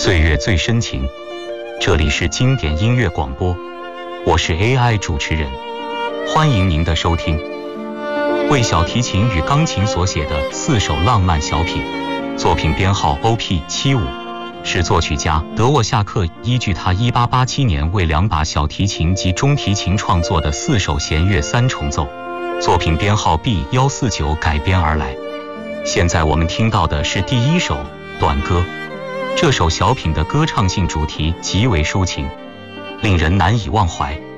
岁月最深情，这里是经典音乐广播，我是 AI 主持人，欢迎您的收听。为小提琴与钢琴所写的4首浪漫小品，作品编号 OP75，是作曲家德沃夏克依据他1887年为2把小提琴及中提琴创作的4首弦乐3重奏，作品编号 B149改编而来。现在我们听到的是第1首短歌。这首小品的歌唱性主题极为抒情，令人难以忘怀。